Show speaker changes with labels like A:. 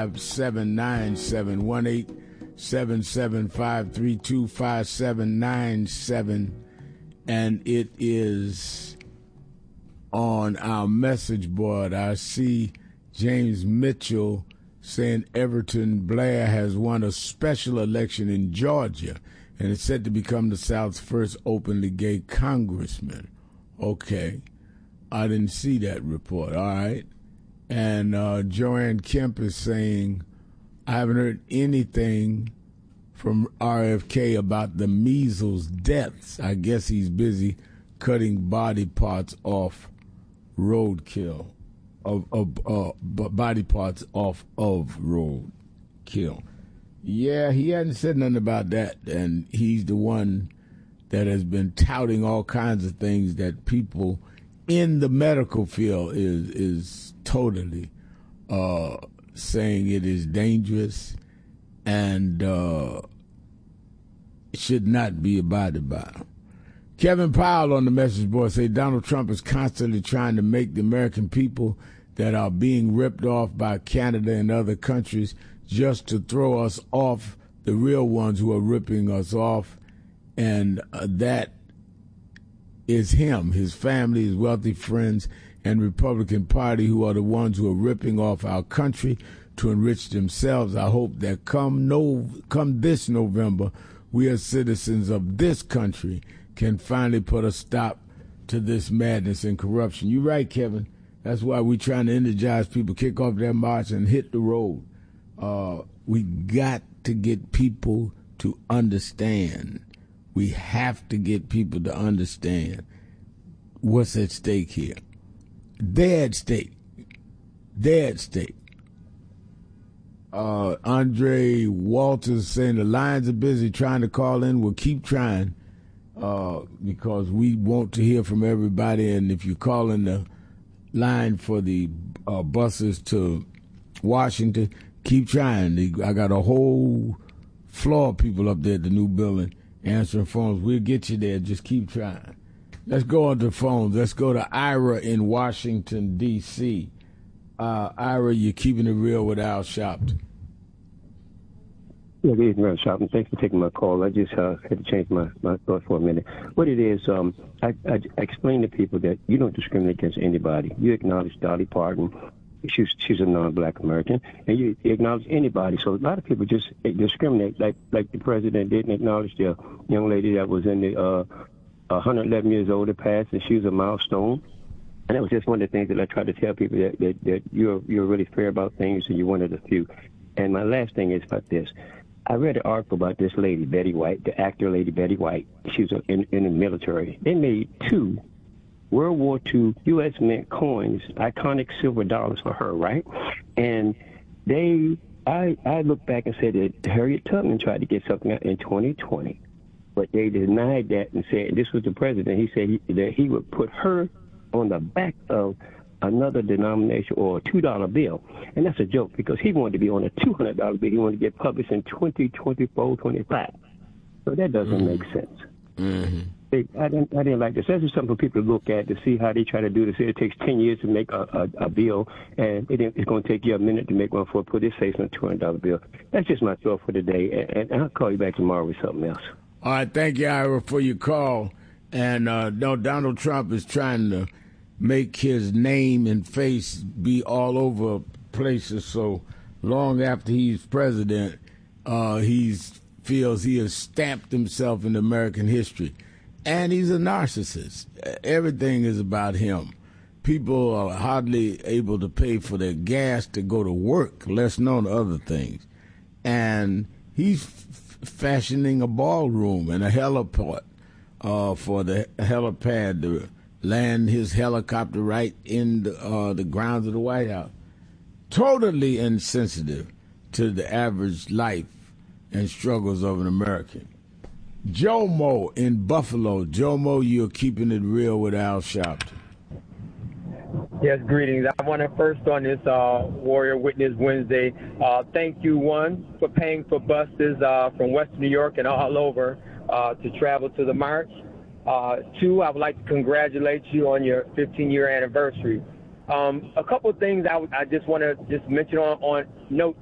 A: 5797 1-877-532-5797, and it is on our message board. I see James Mitchell saying Everton Blair has won a special election in Georgia and is set to become the South's first openly gay congressman. Okay. I didn't see that report. All right. And Joanne Kemp is saying, I haven't heard anything from RFK about the measles deaths. I guess he's busy cutting body parts off roadkill, body parts off of roadkill. Yeah, he hadn't said nothing about that, and he's the one that has been touting all kinds of things that people in the medical field is totally saying it is dangerous and should not be abided by. Kevin Powell on the message board say Donald Trump is constantly trying to make the American people that are being ripped off by Canada and other countries just to throw us off the real ones who are ripping us off, and that is him, his family, his wealthy friends, and Republican Party who are the ones who are ripping off our country to enrich themselves. I hope that come this November, we as citizens of this country can finally put a stop to this madness and corruption. You're right, Kevin. That's why we're trying to energize people, kick off their march, and hit the road. We got to get people to understand. We have to get people to understand what's at stake here. They're at stake. They're at stake. Andre Walters saying the lines are busy trying to call in. We'll keep trying because we want to hear from everybody. And if you call in the line for the buses to Washington, keep trying. I got a whole floor of people up there at the new building answering phones. We'll get you there. Just keep trying. Let's go on to phones. Let's go to Ira in Washington, D.C. Ira, you're keeping it real with Al Sharpton.
B: Yeah, good evening, Sharpton. Thanks for taking my call. I just had to change my thought for a minute. What it is, I explain to people that you don't discriminate against anybody. You acknowledge Dolly Parton. She's a non-black American, and you acknowledge anybody. So a lot of people just discriminate, like the president didn't acknowledge the young lady that was in the 111 years old that passed, and she was a milestone. And that was just one of the things that I tried to tell people, that you're really fair about things, and you're one of the few. And my last thing is about this. I read an article about this lady, Betty White, the actor lady Betty White. She was in the military. They made 2 World War II U.S. Mint coins, iconic silver dollars for her, right? And I looked back and said that Harriet Tubman tried to get something out in 2020, but they denied that and said, this was the president, he said that he would put her on the back of another denomination or a $2 bill. And that's a joke because he wanted to be on a $200 bill. He wanted to get published in 2024, 25. So that doesn't make sense.
A: Mm-hmm.
B: I didn't like this. That's just something for people to look at to see how they try to do this. It takes 10 years to make a bill, and it's going to take you a minute to make one for put his face on a $200 bill. That's just my thought for today, and I'll call you back tomorrow with something else.
A: All right, thank you, Ira, for your call. And no, Donald Trump is trying to make his name and face be all over places. So long after he's president, he feels he has stamped himself in American history. And he's a narcissist. Everything is about him. People are hardly able to pay for their gas to go to work, less known other things. And he's fashioning a ballroom and a heliport for the helipad to land his helicopter right in the grounds of the White House. Totally insensitive to the average life and struggles of an American. Jomo in Buffalo. Jomo, you're keeping it real with Al Sharpton.
C: Yes, greetings. I want to first on this Warrior Witness Wednesday, thank you, one, for paying for buses from Western New York and all over to travel to the march. 2, I would like to congratulate you on your 15-year anniversary. A couple of things I just want to mention on note